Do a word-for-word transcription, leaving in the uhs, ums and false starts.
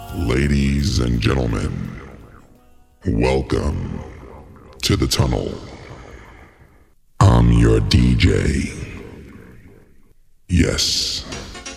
Ladies and gentlemen, welcome to the tunnel. I'm your D J. Yes.